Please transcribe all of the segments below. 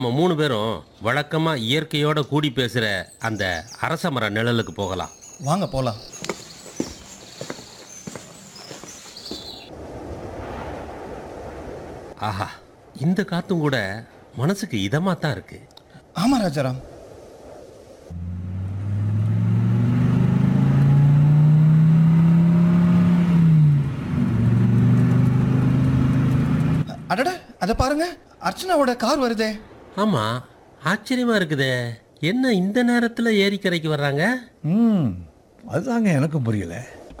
நம்ம 3 பேரும் வழக்கமா இயற்கையோட கூடி பேசுற அந்த அரச மர நிழலுக்கு போகலாம். வாங்க போலாம். ஆஹா, இந்த காத்தும் கூட மனசுக்கு இதமா தான் இருக்கு. ஆமா ராஜாராம். அடட, அத பாருங்க, அர்ச்சனாவோட கார் வருதே. ஆமா, ஆச்சரியமா இருக்குதே. என்ன இந்த நேரத்துல ஏரிக்கரைக்கு வர்றாங்க? அதுதாங்க எனக்கும் புரியல.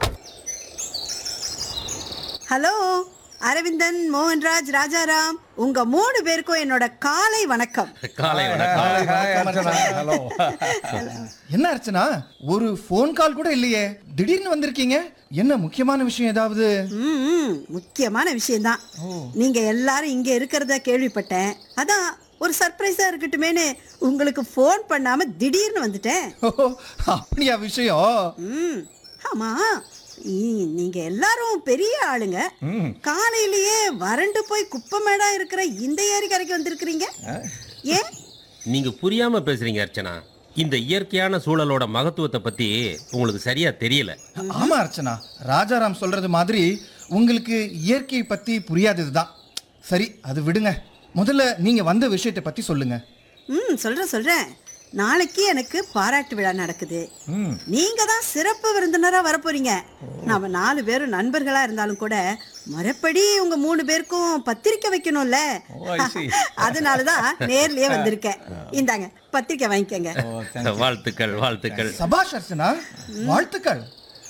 ஹலோ அரவிந்தன், மோகன்ராஜ், ராஜாராம், உங்க 3 பேருக்கும் என்னோட காலை வணக்கம். காலை வணக்கம். ஹலோ. என்ன அர்ச்சனா, ஒரு ஃபோன் கால் கூட இல்லையே, திடீர்னு வந்திருக்கீங்க? என்ன முக்கியமான விஷயம் ஏதாவது? முக்கியமான விஷயம்தான். நீங்க எல்லாரும் இங்க இருக்கிறத கேள்விப்பட்டேன். அதான் ஒரு சர்ப்ரைஸா இருக்கட்டுமேனு உங்களுக்கு ஃபோன் பண்ணாம திடீர்னு வந்துட்டேன். ஓ, அப்படியா விஷயம்? ஆமா, நீங்க எல்லாரும் பெரிய ஆளுங்க. காலையிலேயே வறண்டு போய் குப்பமேடா இருக்கிற இந்த ஏரிக்கரைக்கு வந்திருக்கிறீங்க. ஏன் நீங்க புரியாம பேசுறீங்க அர்ச்சனா. இந்த இயற்கையான சூழலோட மகத்துவத்தை பத்தி உங்களுக்கு சரியா தெரியல. ஆமா அர்ச்சனா, ராஜாராம் சொல்றது மாதிரி உங்களுக்கு இயற்கையை பத்தி புரியாததுதான். சரி, அது விடுங்க. முதல்ல நீங்க வந்த விஷயத்தை பத்தி சொல்லுங்க. சொல்றேன். நாளைக்கு எனக்கு பாராட்டு விழா நடக்குது. நீங்க தான் சிறப்பு விருந்தினரா வரப்போறீங்க. நாம 4 பேரும் நண்பர்களா இருந்தாலும் கூட மறுபடி உங்க 3 பேருக்கும் பத்திரிக்கை வைக்கணும்ல. அதனாலதான் நேர்லயே வந்திருக்கேன். இந்தாங்க, பத்திரிக்கை வாங்கிக்கங்க. வாழ்த்துக்கள், வாழ்த்துக்கள். சபாஷ் அர்ச்சனா, வாழ்த்துக்கள்.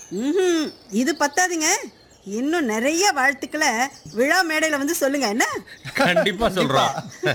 இது பத்தாதுங்க, இன்னும் நிறைய வாழ்த்துக்களை விழா மேடையில வந்து சொல்லுங்க. என்ன? கண்டிப்பா சொல்றோம்.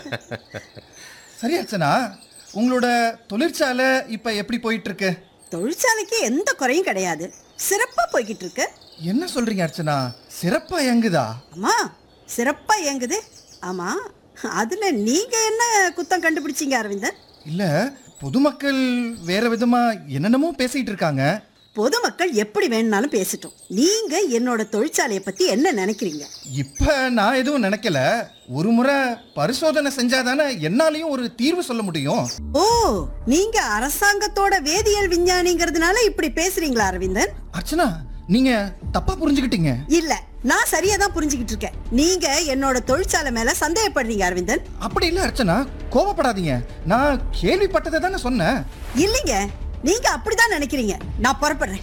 சரி அர்ச்சனா, உங்களோட தொழிற்சாலை இப்ப எப்படி போயிட்டு இருக்கு? தொழிற்சாலைக்கு எந்த குறையும் கிடையாது, சிறப்பா போய்கிட்டு இருக்கு. என்ன சொல்றீங்க அர்ச்சனா, சிறப்பா இயங்குதா? ஆமா, சிறப்பா இயங்குது. ஆமா, அதுல நீங்க என்ன குத்தம் கண்டுபிடிச்சீங்க அரவிந்தன்? இல்ல, பொதுமக்கள் வேற விதமா என்னென்னமோ பேசிட்டு இருக்காங்க. பொதுமக்கள் எப்படி வேணும்னாலும் பேசட்டும். நீங்க என்னோட தொழிற்சாலையை பத்தி என்ன நினைக்கிறீங்க? இப்ப நான் எதுவும் நினைக்கல. ஒரு முறை பரிசோதனை செஞ்சாதானே என்னாலையும் ஒரு தீர்வு சொல்ல முடியும். ஓ, நீங்க அரசாங்கத்தோட வேதியியல் விஞ்ஞானிங்கிறதுனால இப்படி பேசுறீங்களா அரவிந்தன்? அர்ச்சனா, நீங்க தப்பா புரிஞ்சுக்கிட்டீங்க. இல்ல, நான் சரியா தான் புரிஞ்சுக்கிட்டு இருக்கேன். நீங்க என்னோட தொழிற்சாலை மேல சந்தேகப்படுறீங்க அரவிந்தன். அப்படி இல்ல அர்ச்சனா, கோபப்படாதீங்க. நான் கேள்விப்பட்டதை தானே சொன்னேன். இல்லைங்க, நீங்க அப்படிதான் நினைக்கிறீங்க. நான் புறப்படுறேன்.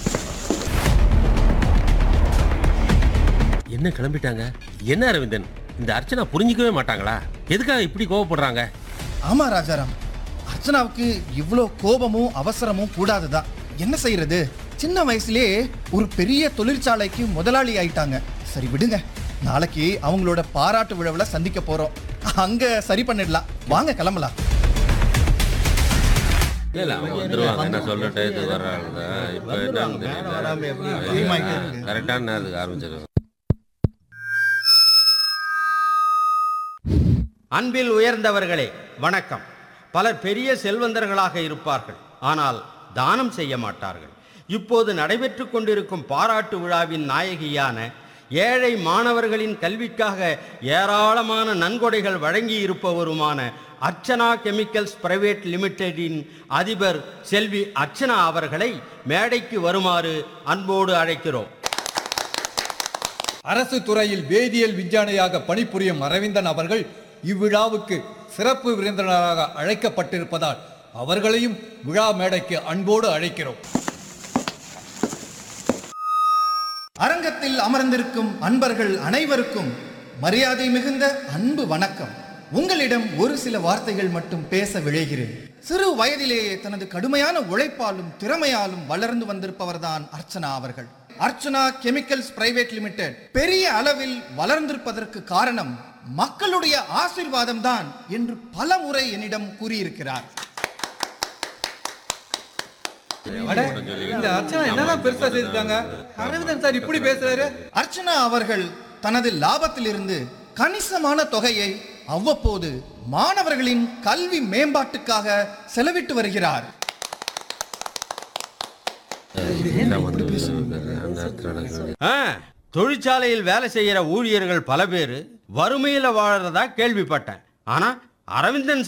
என்ன கிளம்பிட்டாங்க? என்ன அரவிந்தன், இந்த அர்ச்சனா புரிஞ்சிக்கவே மாட்டாங்களா? எதுக்காக இப்படி கோவப்படுறாங்க? ஆமா ராஜாராம், அர்ச்சனாவுக்கு இவ்வளோ கோபமும் அவசரமும் கூடாதுதான். என்ன செய்யறது, சின்ன வயசுலயே ஒரு பெரிய தொழிற்சாலைக்கு முதலாளி ஆயிட்டாங்க. சரி விடுங்க, நாளைக்கு அவங்களோட பாராட்டு விழாவில் சந்திக்க போறோம். அங்க சரி பண்ணிடலாம். வாங்க கிளம்பலாம். இல்ல அவங்க வந்துருவாங்க. என்ன சொல்லிட்டு இது வர்றாங்க. இப்ப கரெக்டான நேரத்துக்கு ஆரம்பிச்சிருவாங்க. அன்பில் உயர்ந்தவர்களே வணக்கம். பலர் பெரிய செல்வந்தர்களாக இருப்பார்கள், ஆனால் தானம் செய்ய மாட்டார்கள். இப்போது நடைபெற்று கொண்டிருக்கும் பாராட்டு விழாவின் நாயகியான ஏழை மாணவர்களின் கல்விக்காக ஏராளமான நன்கொடைகள் வழங்கி இருப்பவருமான அர்ச்சனா கெமிக்கல்ஸ் பிரைவேட் லிமிடெடின் அதிபர் செல்வி அர்ச்சனா அவர்களை மேடைக்கு வருமாறு அன்போடு அழைக்கிறோம். அரசு துறையில் வேதியியல் விஞ்ஞானியாக பணிபுரியும் அரவிந்தன் அவர்கள் இவ்விழாவுக்கு சிறப்பு விருந்தினராக அழைக்கப்பட்டிருப்பதால் அவர்களையும் விழா மேடைக்கு அன்போடு அழைக்கிறோம். அரங்கத்தில் அமர்ந்திருக்கும் அன்பர்கள் அனைவருக்கும் மரியாதை மிகுந்த அன்பு வணக்கம். உங்களிடம் ஒரு சில வார்த்தைகள் மட்டும் பேச விழைகிறேன். சிறு வயதிலேயே தனது கடுமையான உழைப்பாலும் திறமையாலும் வளர்ந்து வந்திருப்பவர்தான் அர்ச்சனா அவர்கள். அர்ச்சனா கெமிக்கல்ஸ் பிரைவேட் லிமிடெட் பெரிய அளவில் வளர்ந்திருப்பதற்கு காரணம் மக்களுடைய ஆசீர்வாதம் தான் என்று பல முறை என்னிடம் கூறியிருக்கிறார். இந்த அர்ச்சனா என்னதான் பெருசா செய்திருக்காங்க? அரவிந்தன் சார் இப்படி பேசுறாரு. அர்ச்சனா அவர்கள் தனது லாபத்திலிருந்து கணிசமான தொகையை அவ்வப்போது மாணவர்களின் கல்வி மேம்பாட்டுக்காக செலவிட்டு வருகிறார். தொழிற்சாலையில் வேலை செய்யற ஊழியர்கள் பல பேர் வறுமையில வாழறதா கேள்விப்பட்டேன். ஆனா அரவிந்தன்